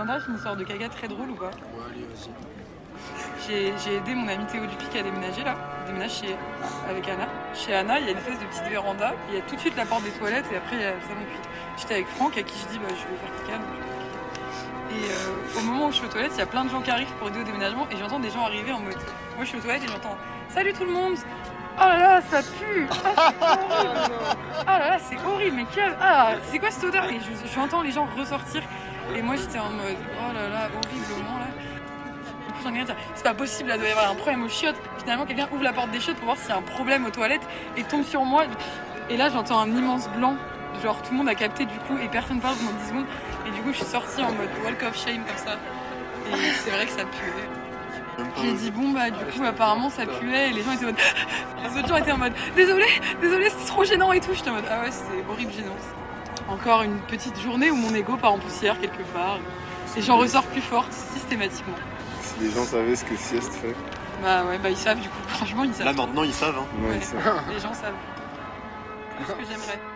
m'intéresse une histoire de caca très drôle ou pas? Ouais, allez, vas-y. J'ai aidé mon ami Théo Dupic à déménager là. Il déménage avec Anna. Chez Anna, il y a une espèce de petite véranda. Il y a tout de suite la porte des toilettes et après il y a le salon de cuisine. J'étais avec Franck à qui je dis bah, je vais vertical. Et au moment où je suis aux toilettes, il y a plein de gens qui arrivent pour aider au déménagement et j'entends des gens arriver en mode. Moi je suis aux toilettes et j'entends salut tout le monde! Oh là là, ça pue! Ah, c'est horrible! Ah là là, c'est horrible, mais c'est quoi cette odeur? Et j'entends les gens ressortir et moi j'étais en mode oh là là, horriblement là. Du coup, j'en ai rien à dire. C'est pas possible, là, doit y avoir un problème aux chiottes. Finalement, quelqu'un ouvre la porte des chiottes pour voir s'il y a un problème aux toilettes et tombe sur moi. Et là, j'entends un immense blanc. Genre, tout le monde a capté du coup et personne parle pendant 10 secondes. Et du coup, je suis sortie en mode walk of shame comme ça. Et c'est vrai que ça puait. J'ai dit bon bah du coup apparemment ça puait et les gens étaient en mode les autres gens étaient en mode désolé c'est trop gênant et tout. J'étais en mode ah ouais c'était horrible gênant. Encore une petite journée où mon ego part en poussière quelque part et j'en ressors plus forte systématiquement. Si les gens savaient ce que sieste fait. Bah ouais bah ils savent du coup franchement ils savent. Là maintenant ils savent hein. Ouais, Ouais, les gens savent. Plus que j'aimerais.